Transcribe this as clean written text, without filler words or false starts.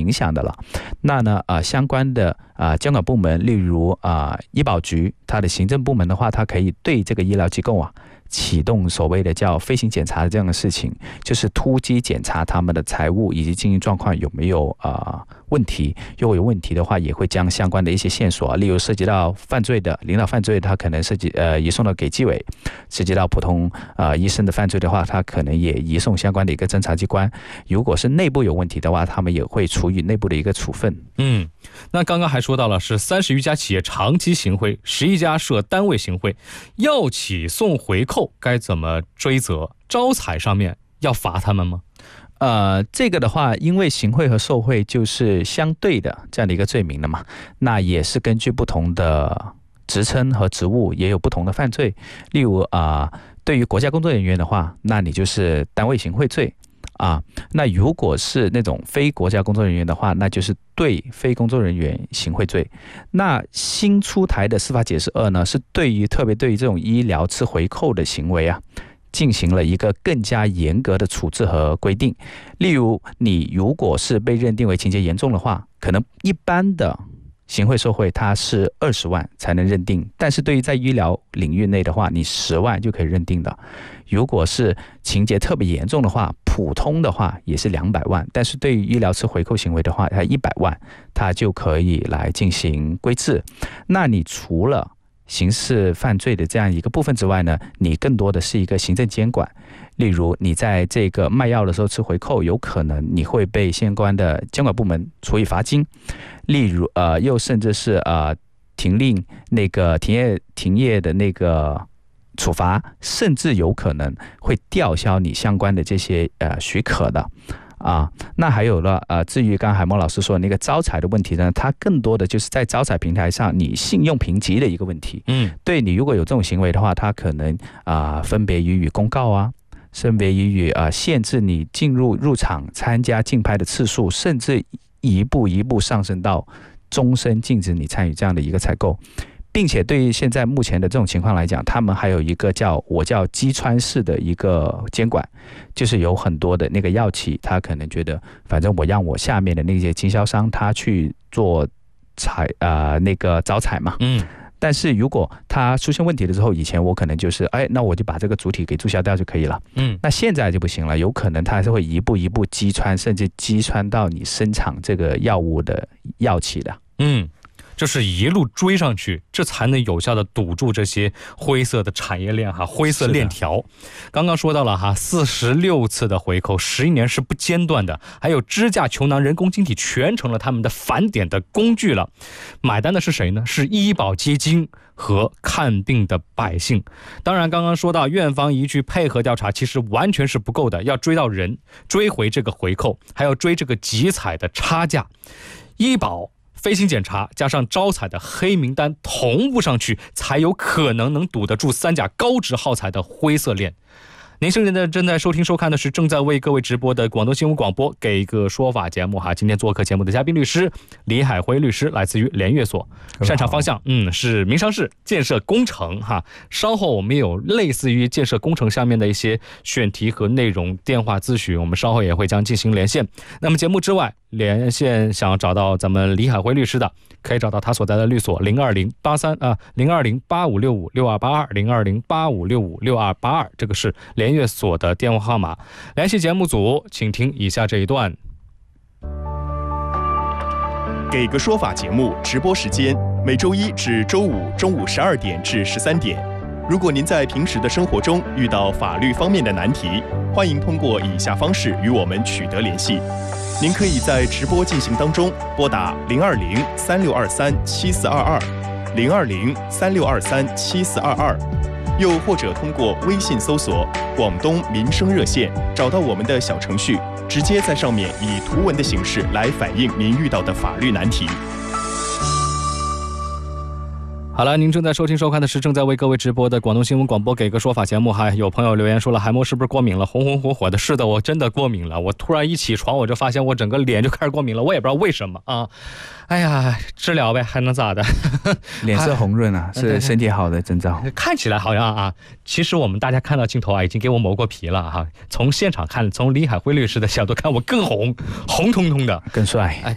影响的了。那呢相关的监管部门，例如医保局，它的行政部门的话，它可以对这个医疗机构启动所谓的叫飞行检查的这样的事情，就是突击检查他们的财务以及经营状况有没有问题。如果有问题的话，也会将相关的一些线索，例如涉及到犯罪的领导犯罪，他可能涉及移送到给纪委；涉及到普通医生的犯罪的话，他可能也移送相关的一个侦查机关。如果是内部有问题的话，他们也会处以内部的一个处分。 那刚刚还说到了是30余家企业长期行贿，11家涉单位行贿，要起送回扣该怎么追责？招采上面要罚他们吗？ 这个的话，因为行贿和受贿就是相对的这样的一个罪名了嘛，那也是根据不同的职称和职务也有不同的犯罪。例如对于国家工作人员的话，那你就是单位行贿罪那如果是那种非国家工作人员的话，那就是对非工作人员行贿罪。那新出台的司法解释2呢，是特别对于这种医疗吃回扣的行为进行了一个更加严格的处置和规定。例如你如果是被认定为情节严重的话，可能一般的行贿受贿它是20万才能认定，但是对于在医疗领域内的话，你10万就可以认定的。如果是情节特别严重的话，普通的话也是200万，但是对于医疗吃回扣行为的话，它100万，它就可以来进行规制。那你除了刑事犯罪的这样一个部分之外呢，你更多的是一个行政监管。例如你在这个卖药的时候吃回扣，有可能你会被相关的监管部门处以罚金，例如又甚至是停令那个停业的那个处罚，甚至有可能会吊销你相关的这些许可的。那还有了至于刚才海默老师说的那个招采的问题呢，它更多的就是在招采平台上你信用评级的一个问题。对，你如果有这种行为的话，它可能分别予以公告分别予以限制你入场参加竞拍的次数，甚至一步一步上升到终身禁止你参与这样的一个采购。并且对于现在目前的这种情况来讲，他们还有一个叫击穿式的一个监管，就是有很多的那个药企，他可能觉得反正我让我下面的那些经销商他去做那个招采嘛。但是如果他出现问题的时候，以前我可能就是那我就把这个主体给注销掉就可以了。那现在就不行了，有可能他还是会一步一步击穿，甚至击穿到你生产这个药物的药企的。 就是一路追上去，这才能有效的堵住这些灰色的产业链灰色链条。刚刚说到了46次的回扣，11年是不间断的，还有支架球囊人工晶体全成了他们的返点的工具了。买单的是谁呢？是医保基金和看病的百姓。当然刚刚说到院方一句配合调查，其实完全是不够的，要追到人，追回这个回扣，还要追这个集采的差价。医保飞行检查加上招采的黑名单同步上去，才有可能能堵得住3甲高值耗材的灰色链。您现在正在收听收看的是正在为各位直播的广东新闻广播给个说法节目今天做客节目的嘉宾律师李海辉律师，来自于联悦所，擅长方向是民商事建设工程稍后我们也有类似于建设工程下面的一些选题和内容电话咨询，我们稍后也会将进行连线。那么节目之外连线想要找到咱们李海辉律师的，可以找到他所在的律所020-8565-6282，020-8565-6282，这个是联悦所的电话号码。联系节目组，请听以下这一段。 给个说法节目直播时间，每周一至周五中午12点至13点。如果您在平时的生活中遇到法律方面的难题，欢迎通过以下方式与我们取得联系。您可以在直播进行当中拨打020-3623-7422，020-3623-7422，又或者通过微信搜索广东民生热线，找到我们的小程序，直接在上面以图文的形式来反映您遇到的法律难题。 好了，您正在收听收看的是正在为各位直播的广东新闻广播给个说法节目。有朋友留言说了，海默是不是过敏了？红红火火的。是的，我真的过敏了。我突然一起床，我就发现我整个脸就开始过敏了，我也不知道为什么哎呀，治疗呗，还能咋的？ 脸色红润是身体好的征兆。 看起来好像其实我们大家看到镜头已经给我磨过皮了从现场看，从李海辉律师的角度看，我更红彤彤的， 更帅。